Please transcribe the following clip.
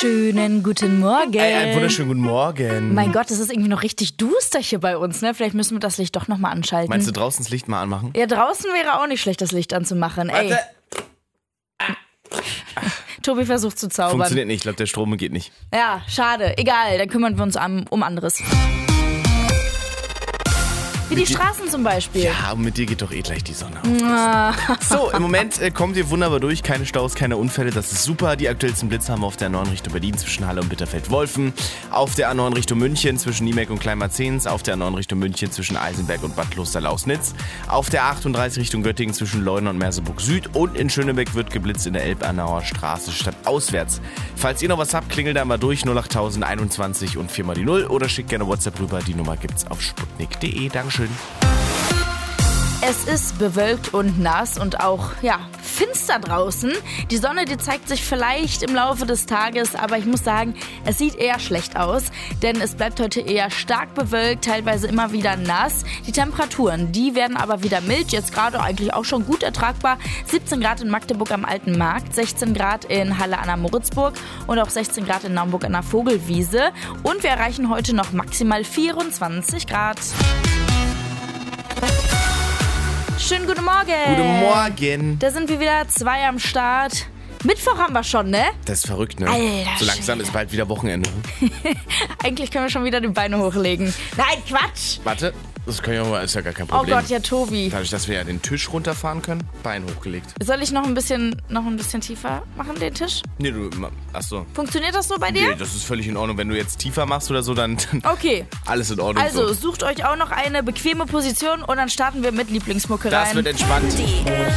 wunderschönen guten Morgen. Einen wunderschönen guten Morgen. Mein Gott, es ist irgendwie noch richtig duster hier bei uns, ne? Vielleicht müssen wir das Licht doch nochmal anschalten. Meinst du draußen das Licht mal anmachen? Ja, draußen wäre auch nicht schlecht, das Licht anzumachen. Ey. Tobi versucht zu zaubern. Funktioniert nicht, ich glaube, der Strom geht nicht. Ja, schade. Egal, dann kümmern wir uns um anderes. Wie die Straßen zum Beispiel. Ja, und mit dir geht doch eh gleich die Sonne auf. So, im Moment kommt ihr wunderbar durch. Keine Staus, keine Unfälle. Das ist super. Die aktuellsten Blitze haben wir auf der A9 Richtung Berlin zwischen Halle und Bitterfeld-Wolfen. Auf der A9 Richtung München zwischen Niemek und Kleinmarzens. Auf der A9 Richtung München zwischen Eisenberg und Bad Klosterlausnitz. Auf der A38 Richtung Göttingen zwischen Leuna und Merseburg Süd. Und in Schönebeck wird geblitzt in der Elbernauer Straße stadtauswärts. Falls ihr noch was habt, klingelt da mal durch 08000 21 und 4 mal die 0 oder schickt gerne WhatsApp rüber. Die Nummer gibt's auf sputnik.de. Dankeschön. Es ist bewölkt und nass und auch, finster draußen. Die Sonne, die zeigt sich vielleicht im Laufe des Tages, aber ich muss sagen, es sieht eher schlecht aus, denn es bleibt heute eher stark bewölkt, teilweise immer wieder nass. Die Temperaturen, die werden aber wieder mild, jetzt gerade eigentlich auch schon gut ertragbar. 17 Grad in Magdeburg am Alten Markt, 16 Grad in Halle an der Moritzburg und auch 16 Grad in Naumburg an der Vogelwiese. Und wir erreichen heute noch maximal 24 Grad. Schönen guten Morgen. Guten Morgen. Da sind wir wieder, 2 am Start. Mittwoch haben wir schon, ne? Das ist verrückt, ne? Alter so langsam Schwede. ist bald wieder Wochenende. Eigentlich können wir schon wieder die Beine hochlegen. Nein, Quatsch! Warte, das kann ja, ist ja gar kein Oh Problem. Gott, ja, Tobi. Dadurch, dass wir ja den Tisch runterfahren können, Bein hochgelegt. Soll ich noch ein bisschen tiefer machen, den Tisch? Nee, achso. Funktioniert das so bei dir? Nee, das ist völlig in Ordnung. Wenn du jetzt tiefer machst oder so, dann Okay. alles in Ordnung. Also, so. sucht euch auch noch eine bequeme Position und dann starten wir mit Lieblingsmucke rein. Das wird entspannt.